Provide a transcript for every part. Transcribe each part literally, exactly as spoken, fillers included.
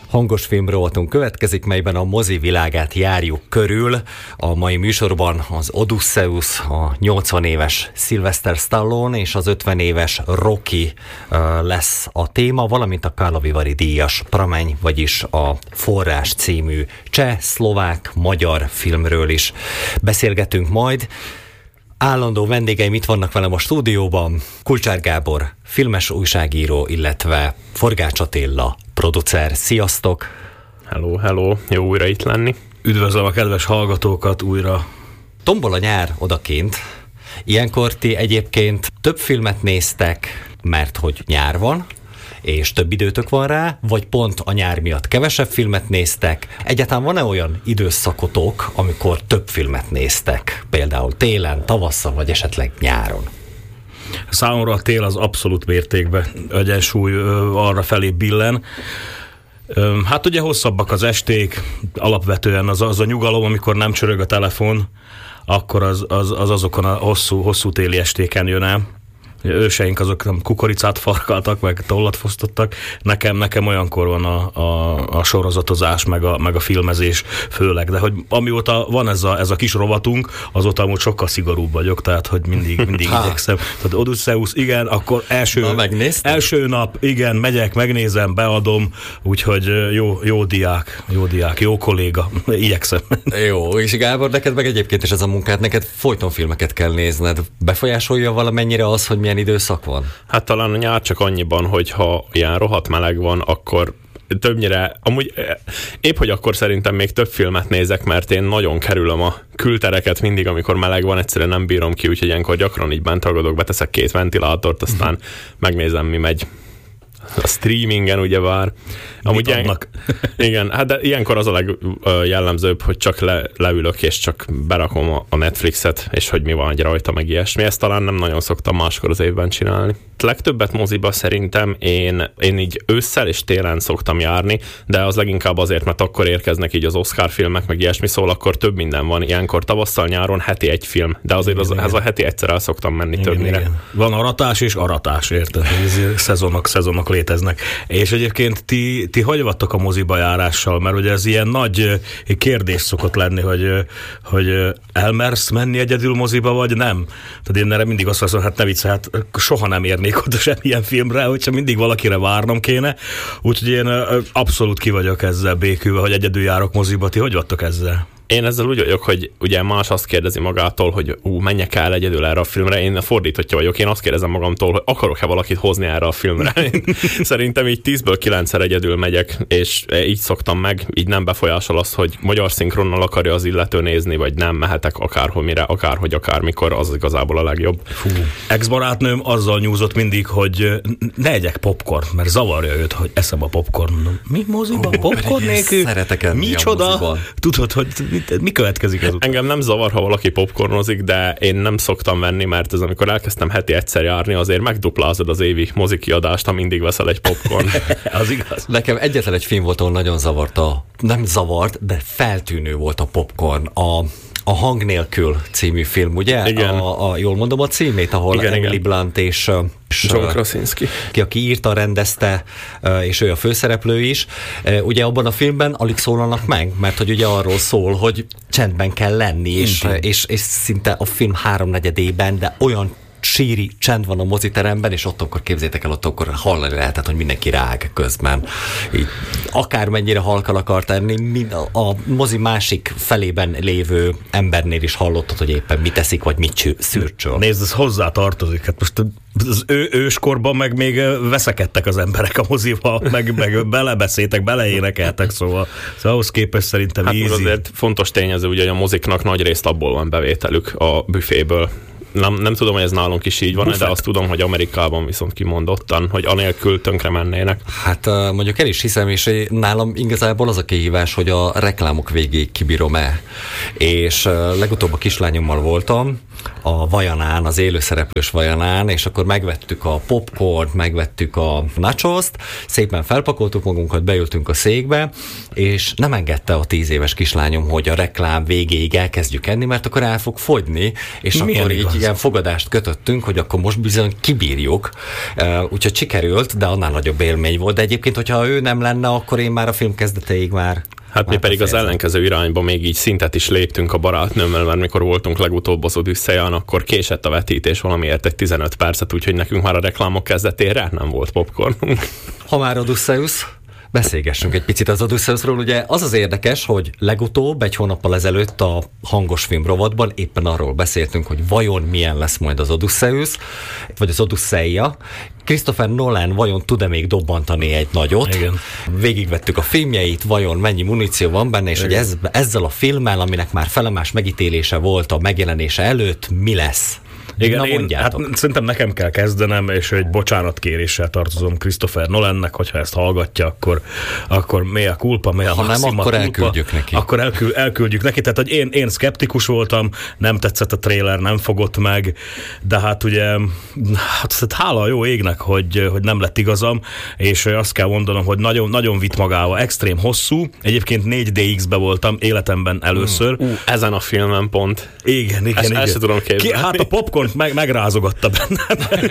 hangos filmrovatunk következik, melyben a mozi világát járjuk körül. A mai műsorban az Odysseus, a nyolcvan éves Sylvester Stallone és az ötven éves Rocky uh, lesz a téma, valamint a Karlovy-Vary díjas Prameň, vagyis a Forrás című cseh, szlovák, magyar filmről is beszélgetünk majd. Állandó vendégeim itt vannak velem a stúdióban, Kulcsár Gábor, filmes újságíró, illetve Forgács Attila, producer. Sziasztok! Hello, hello, jó újra itt lenni. Üdvözlöm a kedves hallgatókat újra. Tombol a nyár odakint. Ilyenkor ti egyébként több filmet néztek, mert hogy nyár van, és több időtök van rá, vagy pont a nyár miatt kevesebb filmet néztek? Egyáltalán van-e olyan időszakotok, amikor több filmet néztek? Például télen, tavasszal, vagy esetleg nyáron? Számomra a tél az abszolút mértékben egyensúly arra felé billen. Hát ugye hosszabbak az esték, alapvetően az, az a nyugalom, amikor nem csörög a telefon, akkor az, az, az azokon a hosszú, hosszú téli estéken jön el. Őseink azok nem kukoricát farkaltak, meg tollat fosztottak. Nekem, nekem olyankor van a, a, a sorozatozás, meg a, meg a filmezés főleg. De hogy amióta van ez a, ez a kis rovatunk, azóta amúgy sokkal szigorúbb vagyok, tehát hogy mindig, mindig igyekszem. Tehát Odysseus, igen, akkor első, első nap, igen, megyek, megnézem, beadom, úgyhogy jó, jó diák, jó diák, jó kolléga, igyekszem. Jó, és Gábor, neked meg egyébként is ez a munkát, neked folyton filmeket kell nézned. Befolyásolja valamennyire az, hogy milyen időszak van? Hát talán a nyár csak annyiban, hogy ha ilyen rohadt meleg van, akkor többnyire, amúgy épp, hogy akkor szerintem még több filmet nézek, mert én nagyon kerülöm a kültereket mindig, amikor meleg van, egyszerűen nem bírom ki, úgyhogy ilyenkor gyakran így bent ragadok, beteszek két ventilátort, aztán megnézem, mi megy a streamingen, ugye vár. Amúgy ilyen, igen, hát de ilyenkor az a legjellemzőbb, hogy csak le, leülök, és csak berakom a, a Netflixet, és hogy mi van rajta, meg ilyesmi. Ezt talán nem nagyon szoktam máskor az évben csinálni. Legtöbbet moziba szerintem én, én így ősszel és télen szoktam járni, de az leginkább azért, mert akkor érkeznek így az Oscar filmek, meg ilyesmi, szóval akkor több minden van. Ilyenkor tavasszal, nyáron heti egy film, de azért az, ez a heti egyszer el szoktam menni igen, többnyire. Igen. Van aratás és aratás, érted? Szezonok, szezonok léteznek. És egyébként ti, ti hogy vagytok a moziba járással? Mert ugye ez ilyen nagy kérdés szokott lenni, hogy, hogy elmersz menni egyedül moziba, vagy nem? Tehát én erre mindig azt mondom, hát ne vicc, hát soha nem érnék oda semmilyen filmre, hogyha mindig valakire várnom kéne. Úgyhogy én abszolút ki vagyok ezzel békülve, hogy egyedül járok moziba. Ti hogy vagytok ezzel? Én ezzel úgy vagyok, hogy ugye más azt kérdezi magától, hogy ú, menjek el egyedül erre a filmre, én fordítottja vagyok, én azt kérdezem magamtól, hogy akarok-e valakit hozni erre a filmre. Szerintem így tízből kilencszer egyedül megyek, és így szoktam meg, így nem befolyásol az, hogy magyar szinkronnal akarja az illető nézni, vagy nem, mehetek akárhol mire, akárhogy, akármikor, az igazából a legjobb. Fú. Ex-barátnőm azzal nyúzott mindig, hogy ne egyek popcorn, mert zavarja őt, hogy eszem a popcorn. Mi moziba? Oh, popcorn nélkül? Szeretek enni micsoda? Tudod, hogy mi következik ezután? Engem nem zavar, ha valaki popcornozik, de én nem szoktam venni, mert ez amikor elkezdtem heti egyszer járni, azért megduplázod az évi mozikiadást, ha mindig veszel egy popcorn. Az igaz. Nekem egyetlen egy film volt, ahol nagyon zavart a, nem zavart, de feltűnő volt a popcorn. A A Hang nélkül című film, ugye? Igen. A, a, jól mondom a címét, ahol igen, Emily igen. Blunt és, és John Krasinski, ki, aki írta, rendezte, és ő a főszereplő is. Ugye abban a filmben alig szólalnak meg, mert hogy ugye arról szól, hogy csendben kell lenni, és, és, és szinte a film háromnegyedében, de olyan síri csend van a moziteremben, és ott akkor képzétek el, ott akkor hallani lehetett, hogy mindenki rág közben. Így akármennyire halkan akart tenni, a, a mozi másik felében lévő embernél is hallottad, hogy éppen mit teszik, vagy mit szürcsöl. Nézd, ez hozzá tartozik. Hát most az ő, őskorban meg még veszekedtek az emberek a moziba, meg, meg belebeszéltek, beleénekeltek, szóval, szóval ahhoz képest szerintem hát easy. Azért fontos tényező, ugye, hogy a moziknak nagy részt abból van bevételük a büféből. Nem, nem tudom, hogy ez nálunk is így van, Buffett. De azt tudom, hogy Amerikában viszont kimondottan, hogy anélkül tönkre mennének. Hát mondjuk el is hiszem, és nálam igazából az a kihívás, hogy a reklámok végéig kibírom-e. És legutóbb a kislányommal voltam, a Vajanán, az élőszereplős Vajanán, és akkor megvettük a popcornt, megvettük a nachoszt, szépen felpakoltuk magunkat, beültünk a székbe, és nem engedte a tíz éves kislányom, hogy a reklám végéig elkezdjük enni, mert akkor el fog fogyni, és milyen akkor igaz? ilyen fogadást kötöttünk, hogy akkor most bizony kibírjuk. Uh, úgyhogy sikerült, de annál nagyobb élmény volt. De egyébként, hogyha ő nem lenne, akkor én már a film kezdeteig már... Hát mi pedig az ellenkező irányba még így szintet is léptünk a barátnőmmel, mert mikor voltunk legutóbb az Odüsszeán, akkor késett a vetítés valamiért egy tizenöt percet, úgyhogy nekünk már a reklámok kezdetére nem volt popcornunk. Ha már Odysseus, beszélgessünk egy picit az Odysseusról. Ugye az az érdekes, hogy legutóbb, egy hónappal ezelőtt a hangos film rovatban éppen arról beszéltünk, hogy vajon milyen lesz majd az Odysseus, vagy az Odüsszeia. Christopher Nolan vajon tud-e még dobbantani egy nagyot? Igen. Végigvettük a filmjeit, vajon mennyi muníció van benne, és igen, hogy ez, ezzel a filmmel, aminek már felemás megítélése volt a megjelenése előtt, mi lesz? Igen, Na, én, hát szerintem nekem kell kezdenem, és egy bocsánatkéréssel tartozom Christopher Nolannek, hogyha ezt hallgatja, akkor, akkor mea culpa, mea ha nem, akkor elküldjük neki. Akkor elküld, elküldjük neki. Tehát, hogy én, én szkeptikus voltam, nem tetszett a trailer, nem fogott meg, de hát ugye, hát hála a jó égnek, hogy, hogy nem lett igazam, és azt kell mondanom, hogy nagyon, nagyon vitt magával, extrém hosszú, egyébként négy dé iksz-be voltam életemben először. Mm. Uh, ezen a filmen pont. Igen, igen, ezt, igen. Ezt tudom képzelni. Hát a popcorn Meg, megrázogatta bennem.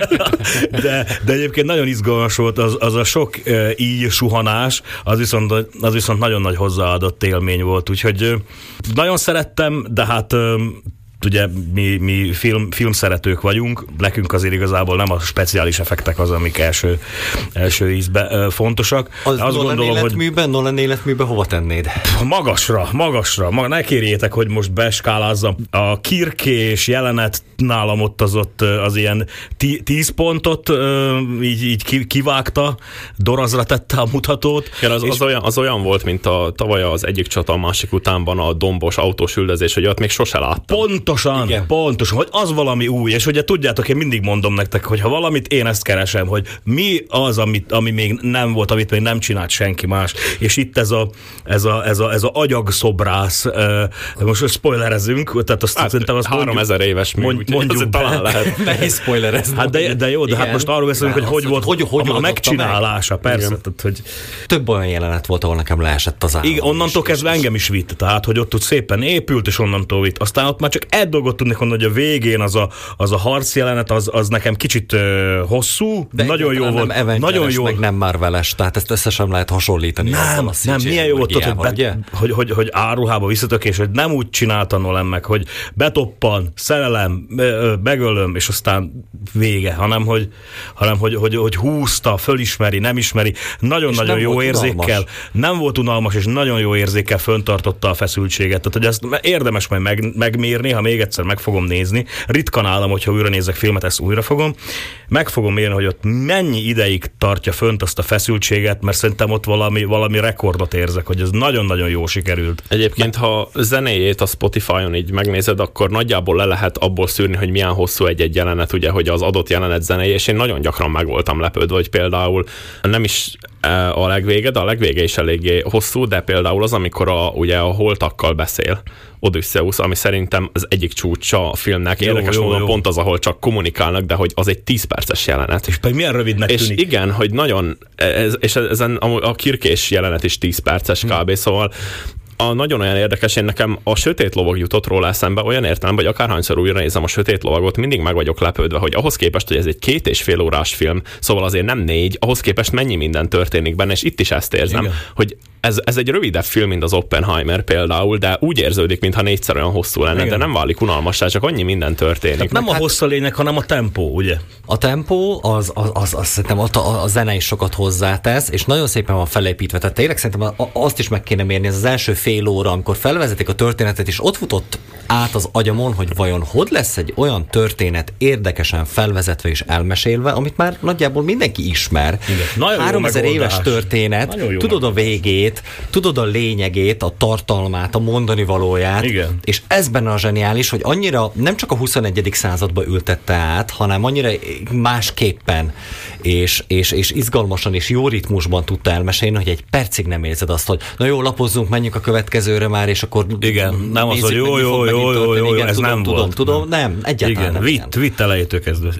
De, de egyébként nagyon izgalmas volt az, az a sok uh, így suhanás, az viszont, az viszont nagyon nagy hozzáadott élmény volt, úgyhogy uh, nagyon szerettem, de hát uh, ugye mi, mi film, filmszeretők vagyunk, nekünk azért igazából nem a speciális effektek az, amik első, első ízben fontosak. Az azt Nolan gondolom, életműben, hogy Nolan életműben hova tennéd? Magasra, magasra. Maga, ne kérjétek, hogy most beskálázzam. A kirkés jelenet nálam ott az ott az ilyen tíz pontot így, így kivágta, dorazra tette a mutatót. Igen, az, az, olyan, az olyan volt, mint a tavaly az egyik csata, a másik utánban a dombos autós üldözés, hogy ott még sose láttam. Pont Pontosan, igen. pontosan, hogy az valami új, és ugye tudjátok, én mindig mondom nektek, hogy ha valamit én ezt keresem, hogy mi az, amit, ami még nem volt, amit még nem csinált senki más, és itt ez a, ez a, ez a, ez a agyagszobrász, uh, most spoilerezünk, tehát azt hát, szerintem azt három ezer éves mű, mond, mondjuk talán lehet. Nehéz spoilerezni. Hát de, de jó, de igen, hát most arról beszélünk, hogy hogy volt hogy, hogy a, a megcsinálása, meg? Persze. Tehát, hogy... Több olyan jelenet volt, ahol nekem leesett az állam. Igen, onnantól kezdve engem is vitt, tehát, hogy ott, ott szépen épült, és onnantól vitt. Aztán ott már csak egy dolgot tudnék mondani, hogy a végén az a, az a harc jelenet, az, az nekem kicsit uh, hosszú, de nagyon jó volt. Nem nagyon jó. Meg nem Marvel-es, tehát ezt össze sem lehet hasonlítani. Nem, a nem, milyen jó volt, hogy, be, hogy, hogy, hogy áruhába visszatök, és hogy nem úgy csinálta Nolan meg, hogy betoppan, szerelem, megölöm, és aztán vége, hanem hogy, hanem, hogy, hogy, hogy húzta, fölismeri, nem ismeri. Nagyon-nagyon jó érzékkel. Unalmas. Nem volt unalmas, és nagyon jó érzékkel föntartotta a feszültséget. Tehát, hogy ezt érdemes majd meg, megmérni, ha még egyszer meg fogom nézni. Ritka nálam, hogyha újra nézek filmet, ezt újra fogom. Meg fogom mérni, hogy ott mennyi ideig tartja fönt azt a feszültséget, mert szerintem ott valami, valami rekordot érzek, hogy ez nagyon-nagyon jó sikerült. Egyébként, ha zenéjét a Spotify-on így megnézed, akkor nagyjából le lehet abból szűrni, hogy milyen hosszú egy-egy jelenet, ugye, hogy az adott jelenet zenéje, és én nagyon gyakran meg voltam lepődve, hogy például nem is a legvége, de a legvége is eléggé hosszú, de például az, amikor a, ugye a holtakkal beszél, Odysseus, ami szerintem az egyik csúcsa a filmnek. Érdekes jó, módon jó. Pont az, ahol csak kommunikálnak, de hogy az egy tíz perces jelenet. És pedig milyen rövidnek és tűnik. Igen, hogy nagyon, ez, és ezen a, a kirkés jelenet is tíz perces kb. Hmm. Szóval a nagyon olyan érdekes, én nekem a Sötét lovag jutott róla eszembe olyan értelemben, hogy akárhányszor újra nézem a Sötét lovagot, mindig meg vagyok lepődve, hogy ahhoz képest, hogy ez egy két és fél órás film, szóval azért nem négy, ahhoz képest mennyi minden történik benne, és itt is ezt érzem, igen. hogy ez, ez egy rövidebb film, mint az Oppenheimer például, de úgy érződik, mintha négyszer olyan hosszú lenne, igen. de nem válik unalmassá, csak annyi minden történik. Tehát nem a hát, hossz a lényeg, hanem a tempó, ugye? A tempó, az, az, az, az szerintem a, a, a zene is sokat hozzátesz, és nagyon szépen van felépítve. Tehát tényleg szerintem azt is meg kéne mérni, ez az első fél óra, amikor felvezetik a történetet, és ott futott át az agyamon, hogy vajon hogy lesz egy olyan történet érdekesen felvezetve és elmesélve, amit már nagyjából mindenki ismer. háromezer éves történet, tudod a végét, tudod a lényegét, a tartalmát, a mondani valóját, igen. és ez benne a zseniális, hogy annyira nem csak a huszonegyedik századba ültette át, hanem annyira másképpen és, és, és izgalmasan és jó ritmusban tudta elmesélni, hogy egy percig nem érzed azt, hogy na jó, lapozzunk, menjünk a következőre már, és akkor igen, nem az, hogy jó, jó, jó, jó, jó, jó, ez tudom, nem tudom, volt. Tudom, nem, egyáltalán igen, nem. Vitt, vitt elejétől kezdve.